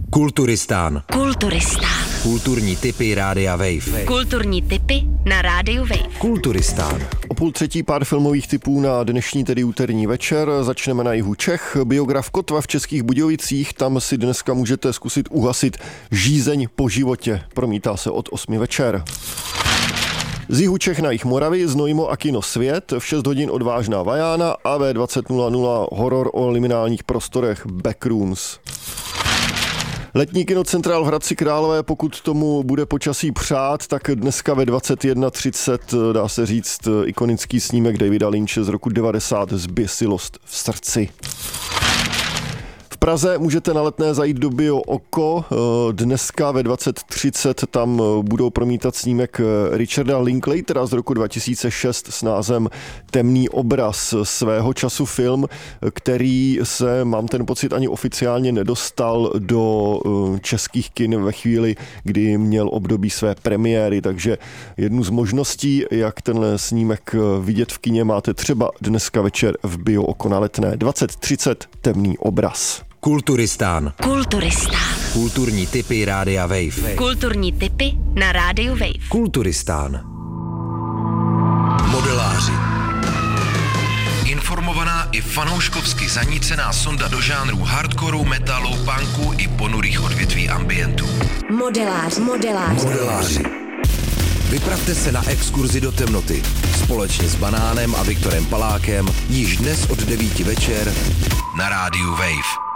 Kulturistán. Kulturistán. Kulturní tipy Rádia Wave. Kulturní tipy na Rádiu Wave. Kulturistán. O 2:30 pár filmových tipů na dnešní, tedy úterní večer. Začneme na jihu Čech. Biograf Kotva v Českých Budějovicích. Tam si dneska můžete zkusit uhasit žízeň po životě. Promítá se od 8 večer. Z jihu Čech na jih Moravy, Znojmo a kino Svět, v 6 hodin Odvážná Vajána a ve 20:00 horor o liminálních prostorech Backrooms. Letní kinocentrál v Hradci Králové, pokud tomu bude počasí přát, tak dneska ve 21:30 dá se říct ikonický snímek Davida Lynche z roku 90 Zběsilost v srdci. V Praze můžete na Letné zajít do Bio Oko. Dneska ve 20:30 tam budou promítat snímek Richarda Linklatera z roku 2006 s názvem Temný obraz. Svého času film, který se, mám ten pocit, ani oficiálně nedostal do českých kin ve chvíli, kdy měl období své premiéry, takže jednu z možností, jak tenhle snímek vidět v kině, máte třeba dneska večer v Bio Oko na Letné. 20:30 Temný obraz. Kulturistán. Kulturistán. Kulturní tipy Rádia Wave. Kulturní tipy na Rádiu Wave. Kulturistán. Modeláři. Informovaná i fanouškovsky zanícená sonda do žánrů hardcoreu, metalu, punku i ponurých odvětví ambientu. Modeláři. Vypravte se na exkurzi do temnoty společně s Banánem a Viktorem Palákem již dnes od 9 večer na Rádiu Wave.